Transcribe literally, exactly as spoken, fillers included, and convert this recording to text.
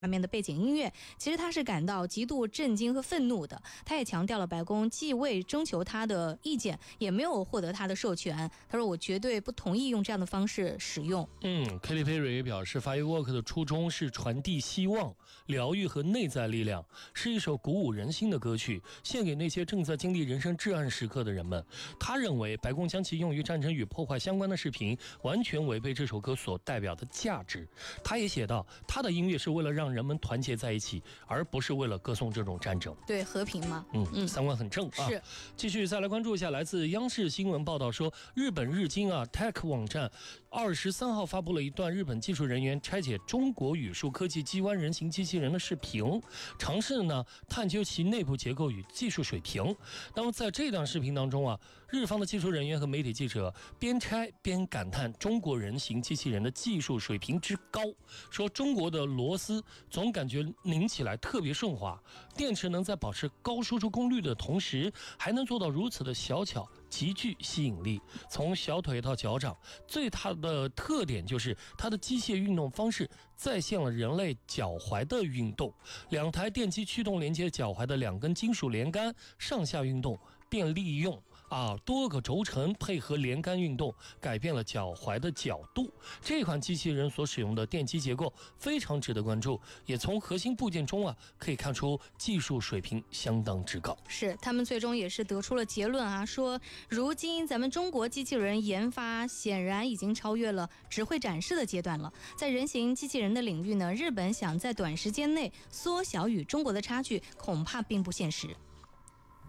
画面的背景音乐，其实他是感到极度震惊和愤怒的。他也强调了白宫既未征求他的意见，也没有获得他的授权。他说：“我绝对不同意用这样的方式使用。” 嗯 ，Katy Perry 也表示 ，Firework 的初衷是传递希望、疗愈和内在力量，是一首鼓舞人心的歌曲，献给那些正在经历人生至暗时刻的人们。他认为，白宫将其用于战争与破坏相关的视频，完全违背这首歌所代表的价值。他也写道，他的音乐是为了让人们团结在一起，而不是为了歌颂这种战争。 对，和平嘛。 嗯嗯，三观很正啊。 是。 继续再来关注一下来自央视新闻报道说，日本日经啊 Tech 网站二十三号发布了一段日本技术人员拆解中国语数科技机湾人形机器人的视频，尝试呢探究其内部结构与技术水平。那么在这段视频当中啊，日方的技术人员和媒体记者边拆边感叹中国人形机器人的技术水平之高，说中国的螺丝总感觉拧起来特别顺滑，电池能在保持高输出功率的同时，还能做到如此的小巧，极具吸引力。从小腿到脚掌，最大的特点就是它的机械运动方式再现了人类脚踝的运动。两台电机驱动连接脚踝的两根金属连杆上下运动，便利用啊多个轴承配合连杆运动，改变了脚踝的角度。这款机器人所使用的电机结构非常值得关注，也从核心部件中啊可以看出技术水平相当之高。 是，他们最终也是得出了结论啊，说如今咱们中国机器人研发显然已经超越了只会展示的阶段了。在人形机器人的领域呢，日本想在短时间内缩小与中国的差距，恐怕并不现实。